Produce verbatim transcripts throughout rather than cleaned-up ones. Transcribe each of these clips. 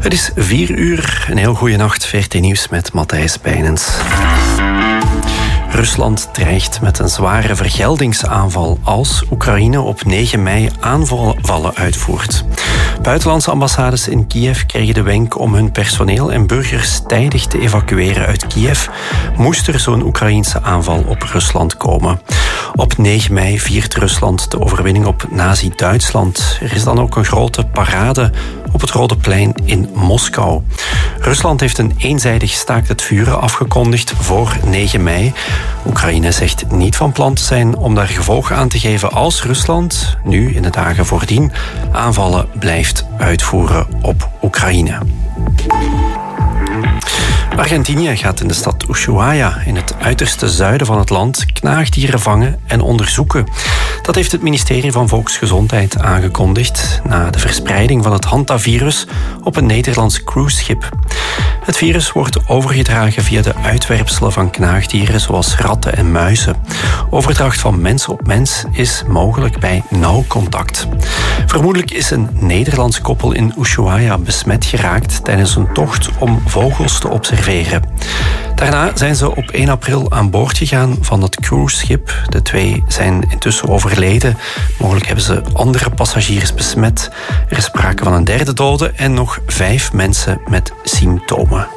Het is vier uur, een heel goede nacht. V R T Nieuws met Matthijs Bijnens. Rusland dreigt met een zware vergeldingsaanval als Oekraïne op negen mei aanvallen uitvoert. Buitenlandse ambassades in Kiev kregen de wenk om hun personeel en burgers tijdig te evacueren uit Kiev, moest er zo'n Oekraïense aanval op Rusland komen. Op negen mei viert Rusland de overwinning op Nazi-Duitsland. Er is dan ook een grote parade op het Rode Plein in Moskou. Rusland heeft een eenzijdig staakt het vuren afgekondigd voor negen mei. Oekraïne zegt niet van plan te zijn om daar gevolg aan te geven als Rusland, nu in de dagen voordien, aanvallen blijft uitvoeren op Oekraïne. Argentinië gaat in de stad Ushuaia, in het uiterste zuiden van het land, knaagdieren vangen en onderzoeken. Dat heeft het ministerie van Volksgezondheid aangekondigd na de verspreiding van het hantavirus op een Nederlands cruiseschip. Het virus wordt overgedragen via de uitwerpselen van knaagdieren zoals ratten en muizen. Overdracht van mens op mens is mogelijk bij nauw contact. Vermoedelijk is een Nederlands koppel in Ushuaia besmet geraakt tijdens een tocht om vogels te observeren. Daarna zijn ze op één april aan boord gegaan van het cruiseschip. De twee zijn intussen overleden. Mogelijk hebben ze andere passagiers besmet. Er is sprake van een derde dode en nog vijf mensen met symptomen.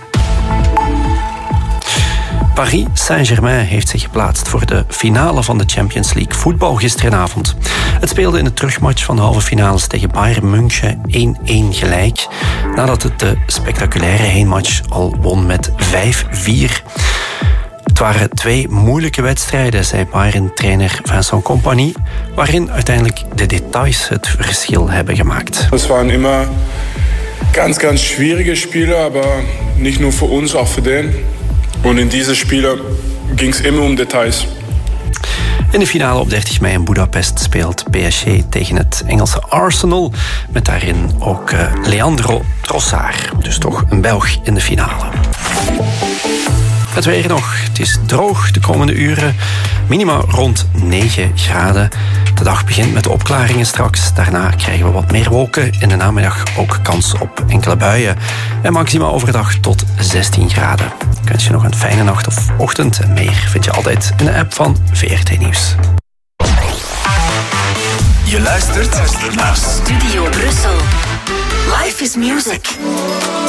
Paris Saint-Germain heeft zich geplaatst voor de finale van de Champions League voetbal gisteravond. Het speelde in de terugmatch van de halve finales tegen Bayern München één-één gelijk, nadat het de spectaculaire heenmatch al won met vijf vier. Het waren twee moeilijke wedstrijden, zei Bayern-trainer Vincent Kompany, waarin uiteindelijk de details het verschil hebben gemaakt. Het waren immer ganz, ganz schwierige Spiele, maar niet nur voor ons, ook voor den. En in deze Spiele ging het immer om details. In de finale op dertig mei in Budapest speelt P S G tegen het Engelse Arsenal, met daarin ook uh, Leandro Trossard. Dus toch een Belg in de finale. Het weer nog. Het is droog de komende uren. Minima rond negen graden. De dag begint met opklaringen straks. Daarna krijgen we wat meer wolken. In de namiddag ook kans op enkele buien. En maxima overdag tot zestien graden. Ik wens je nog een fijne nacht of ochtend. En meer vind je altijd in de app van V R T Nieuws. Je luistert naar Studio Brussel. Life is music.